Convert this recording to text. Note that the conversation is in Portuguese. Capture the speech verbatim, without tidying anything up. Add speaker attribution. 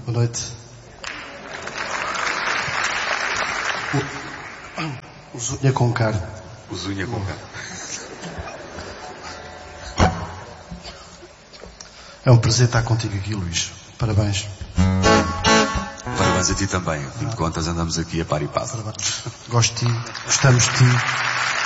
Speaker 1: Boa noite. O Zunha com carne.
Speaker 2: O Zunha com carne.
Speaker 1: É um prazer estar contigo aqui, Luís. Parabéns.
Speaker 2: Parabéns a ti também. Afinal de contas, andamos aqui a par e passo.
Speaker 1: Parabéns. Gosto de ti. Gostamos de ti.